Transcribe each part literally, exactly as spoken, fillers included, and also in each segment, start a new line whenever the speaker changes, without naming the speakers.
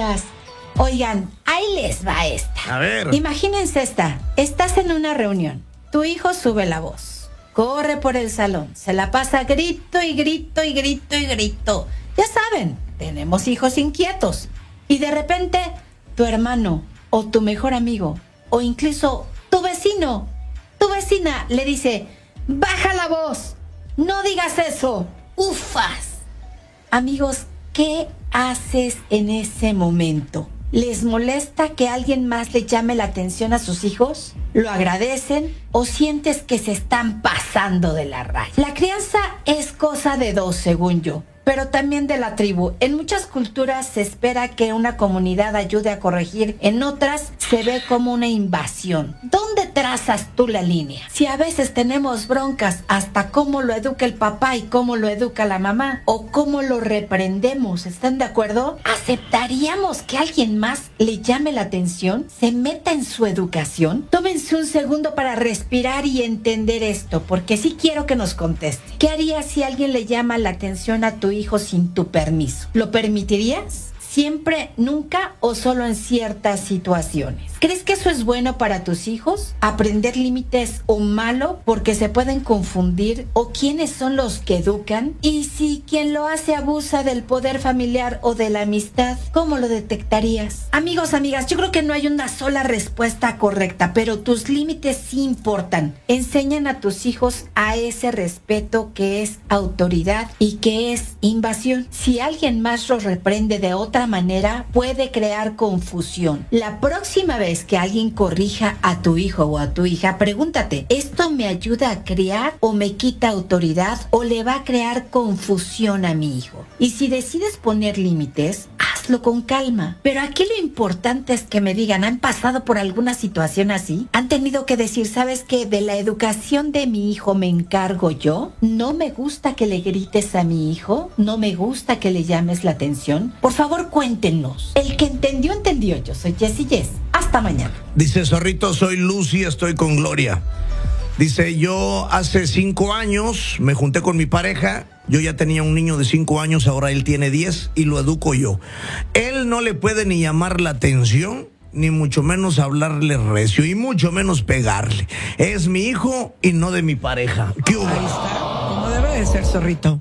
amigas. Oigan, ahí les va esta.
A ver.
Imagínense esta. Estás en una reunión. Tu hijo sube la voz. Corre por el salón. Se la pasa grito y grito y grito y grito. Ya saben, tenemos hijos inquietos. Y de repente, tu hermano o tu mejor amigo o incluso tu vecino, tu vecina le dice: baja la voz, no digas eso. Ufas. Amigos, ¿qué haces en ese momento? ¿Les molesta que alguien más le llame la atención a sus hijos? ¿Lo agradecen o sientes que se están pasando de la raya? La crianza es cosa de dos, según yo, pero también de la tribu. En muchas culturas se espera que una comunidad ayude a corregir, en otras se ve como una invasión. ¿Dónde trazas tú la línea? Si a veces tenemos broncas hasta cómo lo educa el papá y cómo lo educa la mamá, o cómo lo reprendemos, ¿están de acuerdo? ¿Aceptaríamos que alguien más le llame la atención, se meta en su educación? Tómense un segundo para respirar y entender esto, porque sí quiero que nos conteste. ¿Qué harías si alguien le llama la atención a tu hijo sin tu permiso? ¿Lo permitirías? ¿Siempre, nunca o solo en ciertas situaciones? ¿Crees que eso es bueno para tus hijos? ¿Aprender límites o malo porque se pueden confundir? ¿O quiénes son los que educan? Y si quien lo hace abusa del poder familiar o de la amistad, ¿cómo lo detectarías? Amigos, amigas, yo creo que no hay una sola respuesta correcta, pero tus límites sí importan. Enseñan a tus hijos a ese respeto que es autoridad y que es invasión. Si alguien más los reprende de otra manera, puede crear confusión. La próxima vez que alguien corrija a tu hijo o a tu hija, pregúntate: ¿esto me ayuda a criar o me quita autoridad o le va a crear confusión a mi hijo? Y si decides poner límites, hazlo con calma. Pero aquí lo importante es que me digan: ¿han pasado por alguna situación así? ¿Han tenido que decir: ¿sabes qué? De la educación de mi hijo me encargo yo? ¿No me gusta que le grites a mi hijo? ¿No me gusta que le llames la atención? Por favor, cuéntenos. El que entendió, entendió. Yo soy Jessy Jess. Hasta mañana.
Dice Zorrito, soy Lucy, estoy con Gloria. Dice, yo hace cinco años me junté con mi pareja. Yo ya tenía un niño de cinco años, ahora él tiene diez y lo educo yo. Él no le puede ni llamar la atención, ni mucho menos hablarle recio, y mucho menos pegarle. Es mi hijo y no de mi pareja. ¿Qué hubo?
Ahí está, como debe de ser, Zorrito.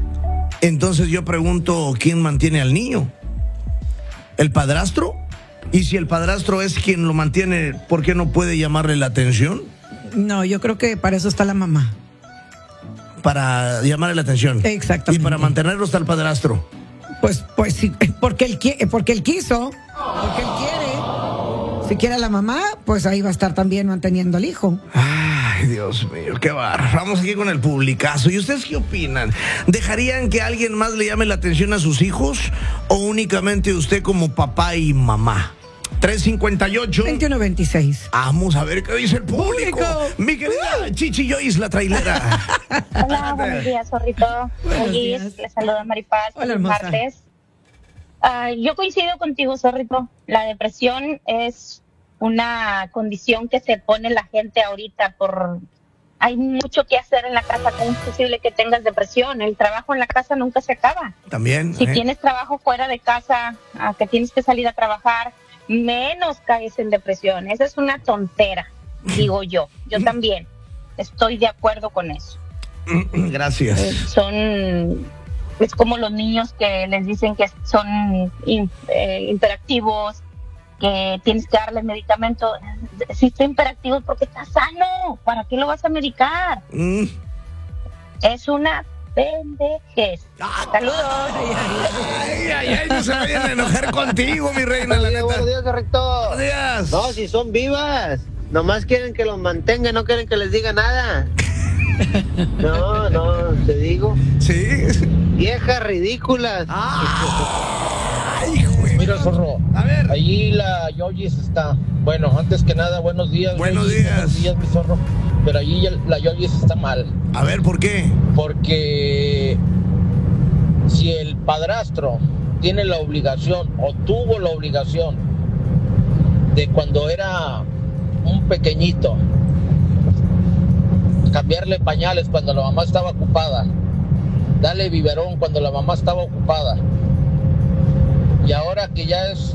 Entonces yo pregunto, ¿quién mantiene al niño? ¿El padrastro? Y si el padrastro es quien lo mantiene, ¿por qué no puede llamarle la atención?
No, yo creo que para eso está la mamá.
Para llamarle la atención.
Exactamente.
Y para mantenerlo está el padrastro.
Pues, pues sí, porque él quiere, porque él quiso, porque él quiere. Si quiere a la mamá, pues ahí va a estar también manteniendo al hijo.
Ay, Dios mío, qué barro. Vamos aquí con el publicazo. ¿Y ustedes qué opinan? ¿Dejarían que alguien más le llame la atención a sus hijos o únicamente usted como papá y mamá? tres cincuenta y ocho
veintiuno veintiséis.
Vamos a ver qué dice el público.
Público.
Mi querida Chichi Joyce, la trailera.
Hola, buenos días, Zorrito.
Buenos
Oye,
días.
les saluda Maripaz.
Hola,
de
hermosa.
Martes. Ah, yo coincido contigo, Zorrito. La depresión es una condición que se pone la gente ahorita por... Hay mucho que hacer en la casa. ¿Cómo es posible que tengas depresión? El trabajo en la casa nunca se acaba.
También.
Si
¿eh?
tienes trabajo fuera de casa, ah, que tienes que salir a trabajar, menos caes en depresión. Esa es una tontera, digo yo. Yo también estoy de acuerdo con eso.
Gracias.
Eh, son, es como los niños que les dicen que son in- eh, hiperactivos, que tienes que darles medicamento. Si está hiperactivo es porque está sano. ¿Para qué lo vas a medicar?
Mm.
Es una pendejez. Saludos.
Ay, ay, ay, no se vayan a enojar contigo, mi reina, la
Buenos días,
neta.
buenos días, correcto.
Buenos días.
No, si son vivas. Nomás quieren que los mantenga, no quieren que les diga nada. No, no, te digo.
Sí.
Viejas ridículas.
Ay, güey.
Mira, zorro,
A ver.
allí la Yoyis está. Bueno, antes que nada, buenos días.
Buenos
Yoyis,
días.
Buenos días, mi zorro. Pero allí ya- la Yoyis está mal.
A ver, ¿por qué?
Porque si el padrastro tiene la obligación o tuvo la obligación de cuando era un pequeñito cambiarle pañales cuando la mamá estaba ocupada, darle biberón cuando la mamá estaba ocupada, y ahora que ya es